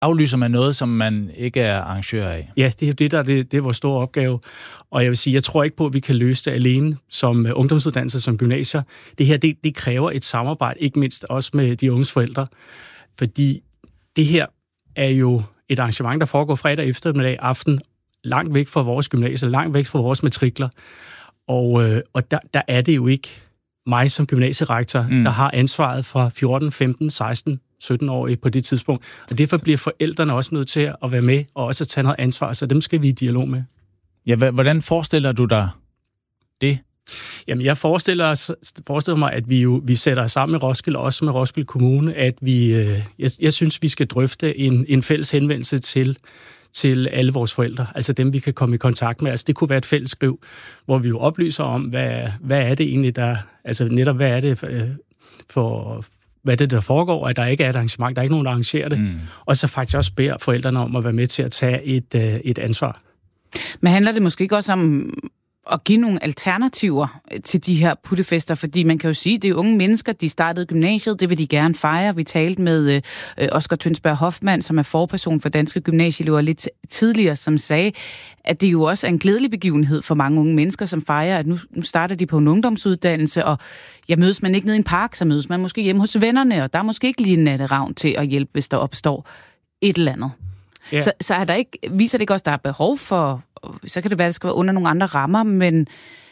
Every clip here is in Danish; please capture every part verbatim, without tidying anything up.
aflyser man noget, som man ikke er arrangør af. Ja, det er det, der er, det, det er vores store opgave. Og jeg vil sige, jeg tror ikke på, at vi kan løse det alene som ungdomsuddannelse, som gymnasier. Det her, det, det kræver et samarbejde, ikke mindst også med de unges forældre. Fordi det her er jo et arrangement, der foregår fredag eftermiddag aften, langt væk fra vores gymnasier, langt væk fra vores matrikler. Og, øh, og der, der er det jo ikke mig som gymnasierektor, mm. der har ansvaret for fjorten, femten, seksten, sytten-årige på det tidspunkt. Og derfor bliver forældrene også nødt til at være med og også at tage noget ansvar, så dem skal vi i dialog med. Ja, hvordan forestiller du dig det? Jamen, jeg forestiller, forestiller mig, at vi jo vi sætter os sammen med Roskilde, også med Roskilde Kommune, at vi, øh, jeg, jeg synes, vi skal drøfte en, en fælles henvendelse til til alle vores forældre, altså dem, vi kan komme i kontakt med. Altså, det kunne være et fælles skriv, hvor vi jo oplyser om, hvad, hvad er det egentlig, der... Altså, netop, hvad er det øh, for... Hvad er det, der foregår, at der ikke er et arrangement, der er ikke nogen, der arrangerer det. Mm. Og så faktisk også beder forældrene om at være med til at tage et, øh, et ansvar. Men handler det måske ikke også om at give nogle alternativer til de her puttefester, fordi man kan jo sige, at det er unge mennesker, de startede gymnasiet, det vil de gerne fejre. Vi talte med øh, Oscar Tønsberg Hoffmann, som er forperson for Danske Gymnasieelever lidt tidligere, som sagde, at det jo også er en glædelig begivenhed for mange unge mennesker, som fejrer, at nu, nu starter de på en ungdomsuddannelse, og ja, mødes man ikke nede i en park, så mødes man måske hjemme hos vennerne, og der er måske ikke lige en natteravn til at hjælpe, hvis der opstår et eller andet. Ja. Så, så er der ikke, viser det ikke også, at der er behov for, så kan det være, at det skal være under nogle andre rammer, men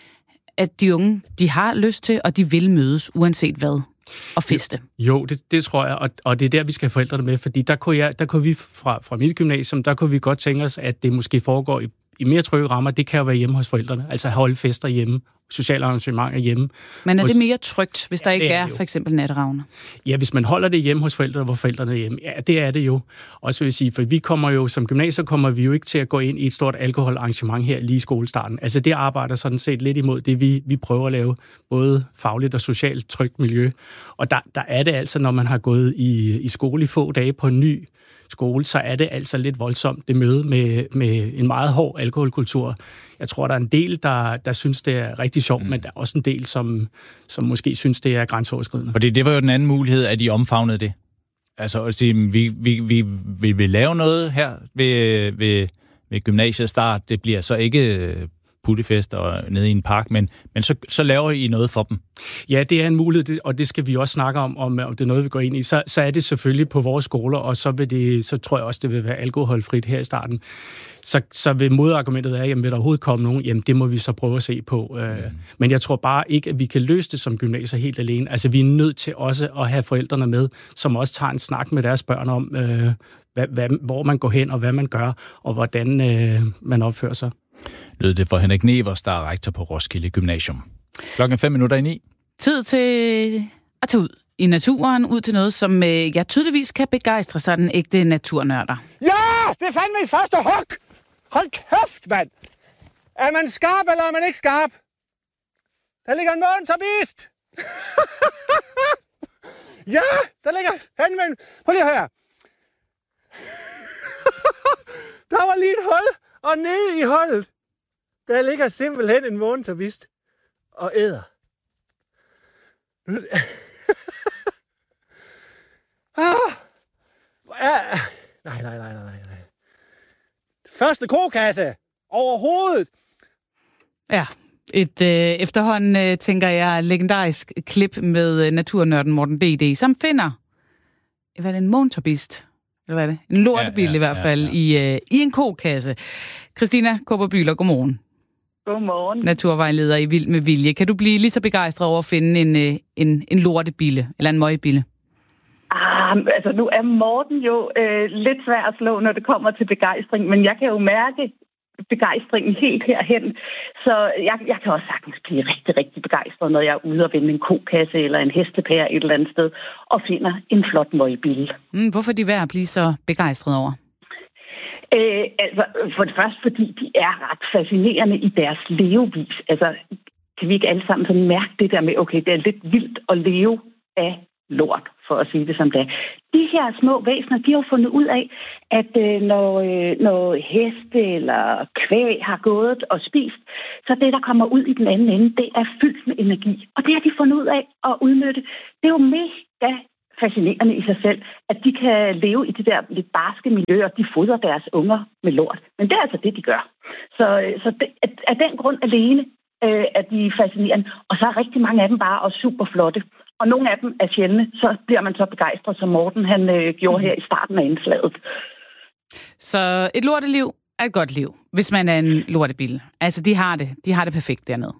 at de unge, de har lyst til, og de vil mødes, uanset hvad, og feste. Jo, det, det tror jeg, og, og det er der, vi skal have forældrene med, fordi der kunne, jeg, der kunne vi fra, fra mit gymnasium, der kunne vi godt tænke os, at det måske foregår i, i mere trygge rammer. Det kan jo være hjemme hos forældrene, altså holde fester hjemme, sociale arrangementer hjemme. Men er hos, det mere trygt, hvis der ja, ikke er, er for eksempel natteravne? Ja, hvis man holder det hjemme hos forældrene, hvor forældrene er hjemme, ja, det er det jo. Også vil jeg sige, for vi kommer jo, som gymnasier kommer vi jo ikke til at gå ind i et stort alkoholarrangement her lige i skolestarten. Altså det arbejder sådan set lidt imod det, vi, vi prøver at lave, både fagligt og socialt trygt miljø. Og der, der er det altså, når man har gået i, i skole i få dage på en ny skole, så er det altså lidt voldsomt, det møde med, med en meget hård alkoholkultur. Jeg tror, der er en del, der, der synes, det er rigtig sjovt, mm. men der er også en del, som, som måske synes, det er grænseoverskridende. Fordi det var jo den anden mulighed, at de omfavnede det. Altså at sige, vi, vi, vi, vi vil lave noget her ved, ved, ved gymnasiet start. Det bliver så ikke puttefest og nede i en park, men, men så, så laver I noget for dem. Ja, det er en mulighed, og det skal vi også snakke om, om, om det er noget, vi går ind i. Så, så er det selvfølgelig på vores skoler, og så, vil det, så tror jeg også, det vil være alkoholfrit her i starten. Så, så vil modargumentet er, jamen vil der overhovedet komme nogen? Jamen det må vi så prøve at se på. Mm. Men jeg tror bare ikke, at vi kan løse det som gymnasier helt alene. Altså vi er nødt til også at have forældrene med, som også tager en snak med deres børn om, øh, hvad, hvad, hvor man går hen, og hvad man gør, og hvordan øh, man opfører sig. Lød det for Henrik Nevers, der er rektor på Roskilde Gymnasium. Klokken fem minutter i ni. Tid til at tage ud i naturen, ud til noget, som øh, jeg tydeligvis kan begejstre sådan ægte naturnørder. Ja, det fandt mig i første hug! Hold kæft, mand! Er man skarp, eller er man ikke skarp? Der ligger en måntabist! Ja, der ligger henvend. Prøv lige at høre. Der var lige et hul, og nede i hullet, der ligger simpelthen en måntabist og æder. ah. Nej, nej, nej, nej, nej. Første kokasse overhovedet. Ja, et øh, efterhånden, øh, tænker jeg, legendarisk klip med øh, naturnørden Morten D D, som finder, hvad er det, en måntabist? Eller hvad er det? En lortebille ja, ja, i hvert fald, ja, ja. I, øh, i en kokasse. Christina Kåber-Bühler, godmorgen. Godmorgen. Naturvejleder i Vild med Vilje. Kan du blive lige så begejstret over at finde en, øh, en, en lortebille, eller en møgbille? Ah, altså nu er Morten jo øh, lidt svær at slå, når det kommer til begejstring, men jeg kan jo mærke begejstringen helt herhen. Så jeg, jeg kan også sagtens blive rigtig, rigtig begejstret, når jeg er ude og vende en kokasse eller en hestepær et eller andet sted, og finder en flot møgbille. Mm, hvorfor er de værd at blive så begejstret over? Øh, altså, for det første, fordi de er ret fascinerende i deres levevis. Altså, kan vi ikke alle sammen sådan mærke det der med, okay, det er lidt vildt at leve af lort, for at sige det som det er. De her små væsener, de har jo fundet ud af, at øh, når, øh, når heste eller kvæg har gået og spist, så det, der kommer ud i den anden ende, det er fyldt med energi. Og det har de fundet ud af at udnytte. Det er jo mega fascinerende i sig selv, at de kan leve i det der lidt barske miljø, og de fodrer deres unger med lort. Men det er altså det, de gør. Så, så det, af den grund alene øh, er de fascinerende. Og så er rigtig mange af dem bare også super flotte. Og nogle af dem er sjældne, så bliver man så begejstret, som Morten han øh, gjorde her i starten af indslaget. Så et lorteliv er et godt liv, hvis man er en lortebil. Altså, de har det. De har det perfekt dernede.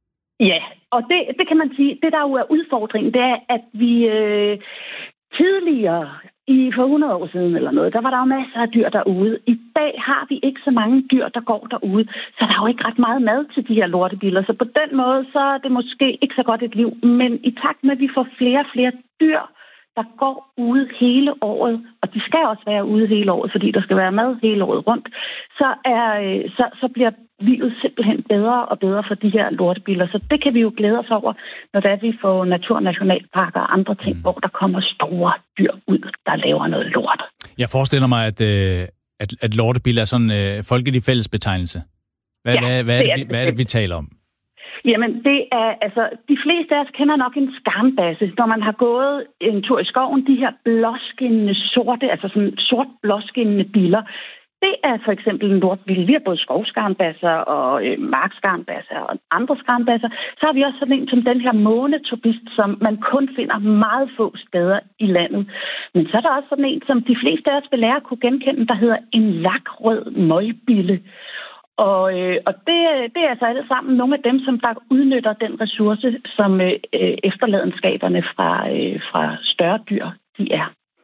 Ja, og det, det kan man sige, det der jo er udfordringen, det er, at vi øh, tidligere, i for hundrede år siden eller noget, der var der jo masser af dyr derude. I dag har vi ikke så mange dyr, der går derude, så der er jo ikke ret meget mad til de her lortebiler. Så på den måde, så er det måske ikke så godt et liv, men i takt med, at vi får flere og flere dyr, der går ude hele året, og de skal også være ude hele året, fordi der skal være mad hele året rundt, så, er, så, så bliver livet simpelthen bedre og bedre for de her lortebiler. Så det kan vi jo glæde os over, når det er, vi får naturnationalparker og andre ting, mm. hvor der kommer store dyr ud, der laver noget lort. Jeg forestiller mig, at, at, at lortebiler er sådan en øh, folkelig fællesbetegnelse. Hvad, ja, hvad, hvad, er det, det, hvad er det, vi taler om? Jamen, det er, altså, de fleste af os kender nok en skarnbasse. Når man har gået en tur i skoven, de her blåskinnende sorte, altså sådan sort blåskinnende biller, det er for eksempel en lortebil. Vi har både skovskarnbasser og øh, markskarnbasser og andre skarnbasser. Så har vi også sådan en som den her månetobist, som man kun finder meget få steder i landet. Men så er der også sådan en, som de fleste af os vil lære at kunne genkende, der hedder en lakrød møgbille. Og, øh, og det, det er altså alle sammen nogle af dem, som der udnytter den ressource, som øh, efterladenskaberne fra, øh, fra større dyr, de er.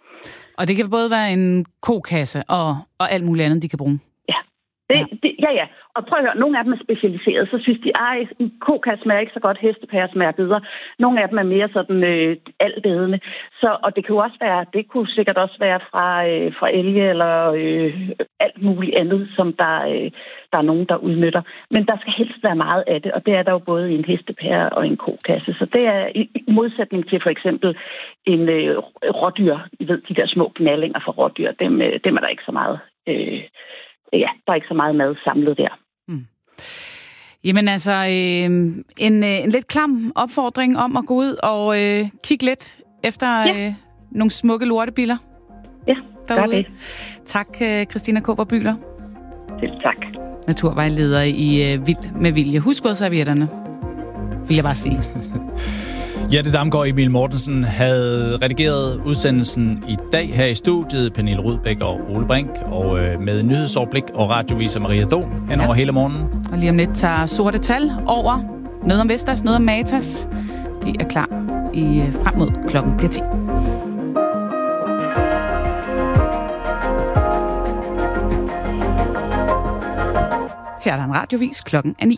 Og det kan både være en kokasse og, og alt muligt andet, de kan bruge? Ja, det, ja. Det, ja, ja. Og prøv at høre, nogle af dem er specialiseret, så synes de, at en kokasse smager ikke så godt, hestepære smager bedre. Nogle af dem er mere sådan øh, altædende. Så, og det kan jo også være, det kunne sikkert også være fra, øh, fra elge eller øh, alt muligt andet, som der, øh, der er nogen, der udnytter. Men der skal helst være meget af det, og det er der jo både i en hestepære og en kokasse. Så det er i, i modsætning til for eksempel en øh, rådyr. I ved, de der små knallinger for rådyr, dem, øh, dem er der ikke så meget. Øh, ja, der er ikke så meget mad samlet der. Hmm. Jamen altså, øh, en, en lidt klam opfordring om at gå ud og øh, kigge lidt efter ja. øh, nogle smukke lortebiler. Ja, gør det. Tak, Christina Kaaber-Bühler. Selv tak. Naturvejleder i øh, Vild med Vilje. Husk vådservietterne, vil jeg bare sige. Jette Damgaard og Emil Mortensen havde redigeret udsendelsen i dag her i studiet. Pernille Rudbæk og Ole Brink, og øh, med nyhedsoverblik og radioviser Maria Dohn hen ja. over hele morgenen. Og lige om lidt tager Sorte Tal over. Noget om Vestas, noget om Matas. De er klar i øh, frem mod klokken bliver ti. Her er der en radiovis, klokken er ni.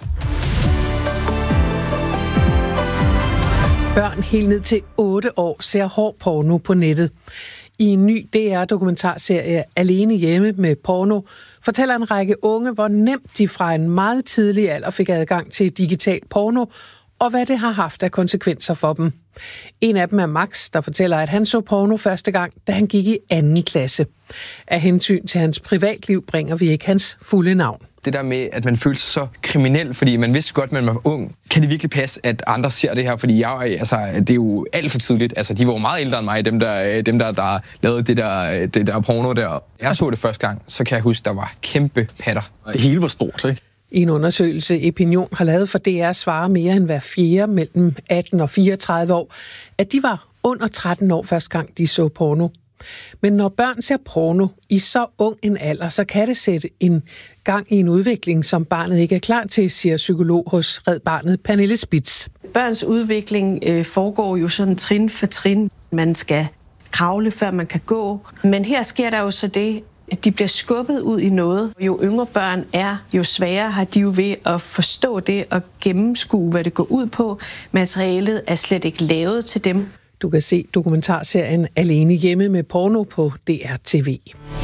Børn helt ned til otte år ser hård porno på nettet. I en ny D R-dokumentarserie Alene hjemme med porno fortæller en række unge, hvor nemt de fra en meget tidlig alder fik adgang til digital porno, og hvad det har haft af konsekvenser for dem. En af dem er Max, der fortæller, at han så porno første gang, da han gik i anden klasse. Af hensyn til hans privatliv bringer vi ikke hans fulde navn. Det der med, at man følte sig så kriminel, fordi man vidste godt, at man var ung. Kan det virkelig passe, at andre ser det her? Fordi jeg, altså, det er jo alt for tidligt. Altså, de var jo meget ældre end mig, dem der, dem der, der lavede det der, det der porno der. Jeg så det første gang, så kan jeg huske, der var kæmpe patter. Det hele var stort, ikke? I en undersøgelse, Opinion har lavet for D R, svarer mere end hver fjerde mellem atten og fireogtredive år, at de var under tretten år første gang, de så porno. Men når børn ser porno i så ung en alder, så kan det sætte en gang i en udvikling, som barnet ikke er klar til, siger psykolog hos Red Barnet Pernille Spitz. Børns udvikling øh, foregår jo sådan trin for trin. Man skal kravle, før man kan gå. Men her sker der jo så det, at de bliver skubbet ud i noget. Jo yngre børn er, jo sværere har de jo ved at forstå det og gennemskue, hvad det går ud på. Materialet er slet ikke lavet til dem. Du kan se dokumentarserien Alene hjemme med porno på D R T V.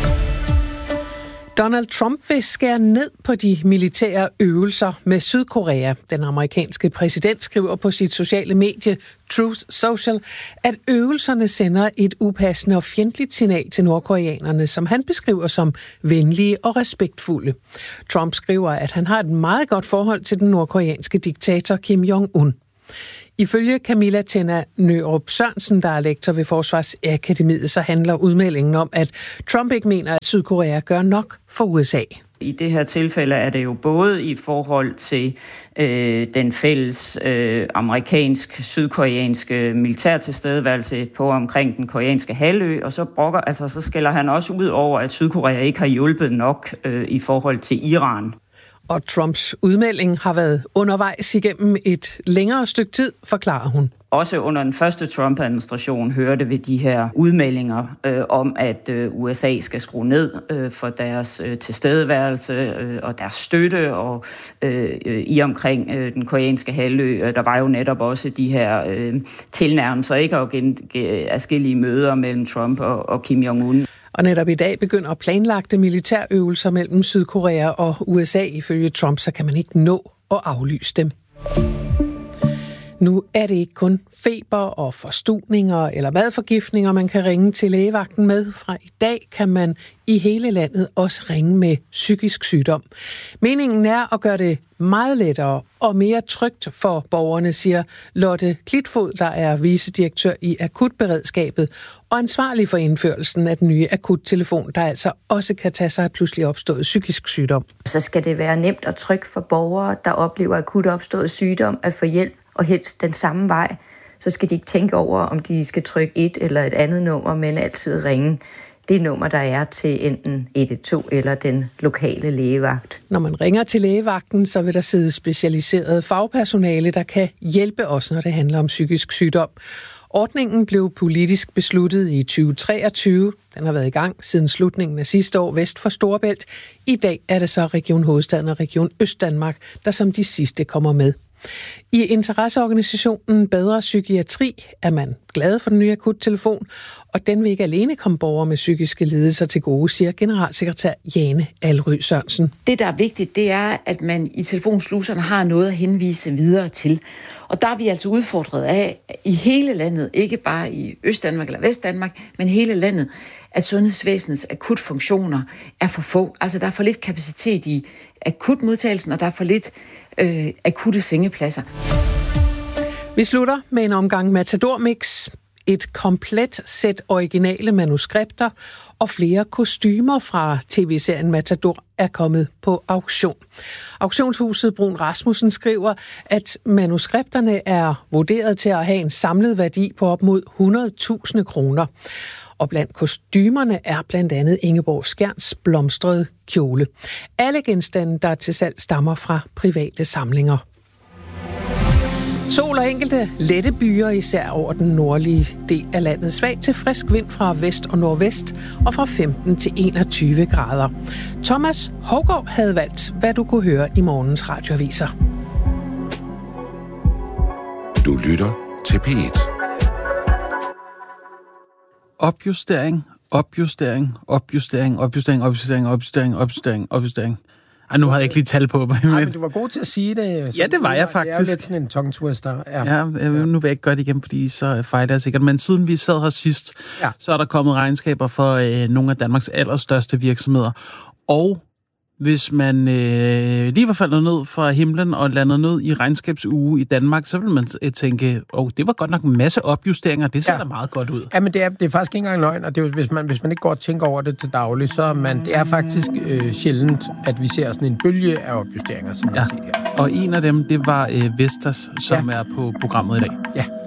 Donald Trump vil skære ned på de militære øvelser med Sydkorea. Den amerikanske præsident skriver på sit sociale medie Truth Social, at øvelserne sender et upassende og fjendtligt signal til nordkoreanerne, som han beskriver som venlige og respektfulde. Trump skriver, at han har et meget godt forhold til den nordkoreanske diktator Kim Jong-un. Ifølge Camilla Tenna Nørup Sørensen, der er lektor ved Forsvarsakademiet, så handler udmeldingen om, at Trump ikke mener, at Sydkorea gør nok for U S A. I det her tilfælde er det jo både i forhold til øh, den fælles øh, amerikansk-sydkoreanske militærtilstedeværelse på omkring den koreanske halvø, og så brokker, altså så skælder han også ud over, at Sydkorea ikke har hjulpet nok øh, i forhold til Iran. Og Trumps udmelding har været undervejs igennem et længere stykke tid, forklarer hun. Også under den første Trump-administration hørte vi de her udmeldinger øh, om, at øh, U S A skal skrue ned øh, for deres øh, tilstedeværelse øh, og deres støtte og øh, øh, i omkring øh, den koreanske halvø. Der var jo netop også de her øh, tilnærmelser, ikke, og adskillige møder mellem Trump og, og Kim Jong-un. Og netop i dag begynder planlagte militærøvelser mellem Sydkorea og U S A. Ifølge Trump, så kan man ikke nå at aflyse dem. Nu er det ikke kun feber og forstuninger eller madforgiftninger, man kan ringe til lægevagten med. Fra i dag kan man i hele landet også ringe med psykisk sygdom. Meningen er at gøre det meget lettere og mere trygt for borgerne, siger Lotte Klitfod, der er vicedirektør i Akutberedskabet og ansvarlig for indførelsen af den nye akuttelefon, der altså også kan tage sig af pludselig opstået psykisk sygdom. Så skal det være nemt og trygt for borgere, der oplever akut opstået sygdom, at få hjælp og helst den samme vej. Så skal de ikke tænke over, om de skal trykke et eller et andet nummer, men altid ringe det nummer, der er til enten et et to eller den lokale lægevagt. Når man ringer til lægevagten, så vil der sidde specialiseret fagpersonale, der kan hjælpe os, når det handler om psykisk sygdom. Ordningen blev politisk besluttet i tyve treogtyve. Den har været i gang siden slutningen af sidste år vest for Storebælt. I dag er det så Region Hovedstaden og Region Østdanmark, der som de sidste kommer med. I interesseorganisationen Bedre Psykiatri er man glad for den nye akuttelefon, og den vil ikke alene komme borgere med psykiske lidelser til gode, siger generalsekretær Jane Alrø Sørensen. Det, der er vigtigt, det er, at man i telefonsluserne har noget at henvise videre til. Og der er vi altså udfordret af i hele landet, ikke bare i Østdanmark eller Vestdanmark, men hele landet, at sundhedsvæsenets akutfunktioner er for få. Altså der er for lidt kapacitet i akutmodtagelsen, og der er for lidt øh, akutte sengepladser. Vi slutter med en omgang Matador Mix. Et komplet sæt originale manuskripter og flere kostymer fra tv-serien Matador er kommet på auktion. Auktionshuset Brun Rasmussen skriver, at manuskripterne er vurderet til at have en samlet værdi på op mod hundrede tusind kroner. Og blandt kostymerne er blandt andet Ingeborg Skjerns blomstrede kjole. Alle genstande, der til salg, stammer fra private samlinger. Sol og enkelte lette byer, især over den nordlige del af landet. Svag til frisk vind fra vest og nordvest og fra femten til enogtyve grader. Thomas Hougaard havde valgt, hvad du kunne høre i morgens radioaviser. Du lytter til P et. Opjustering, opjustering, opjustering, opjustering, opjustering, opjustering, opjustering, opjustering. Ej, nu havde jeg ikke lige tal på. Men... Ej, men du var god til at sige det. Ja, det var jeg faktisk. Det er jo lidt sådan en tongue twister. Ja, ja nu vil jeg ikke gøre det igen, fordi så fejler jeg sikkert. Men siden vi sad her sidst, ja. så er der kommet regnskaber for øh, nogle af Danmarks allerstørste virksomheder. Og hvis man øh, lige var faldet ned fra himlen og landet ned i regnskabsuge i Danmark, så vil man tænke, åh, oh, det var godt nok en masse opjusteringer, det ser ja. da meget godt ud. Ja, men det er, det er faktisk ikke engang løgn, og det er, hvis, man, hvis man ikke går og tænker over det til daglig, så er man, det er faktisk øh, sjældent, at vi ser sådan en bølge af opjusteringer, som ja. man har set her. Og en af dem, det var øh, Vestas, som ja. er på programmet i dag. Ja.